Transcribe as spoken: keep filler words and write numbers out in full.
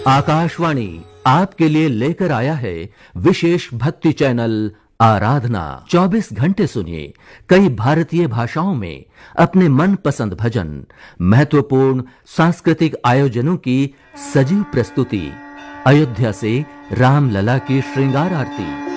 आकाशवाणी आपके लिए लेकर आया है विशेष भक्ति चैनल आराधना। चौबीस घंटे सुनिए कई भारतीय भाषाओं में अपने मनपसंद भजन, महत्वपूर्ण सांस्कृतिक आयोजनों की सजीव प्रस्तुति, अयोध्या से रामलला की श्रृंगार आरती।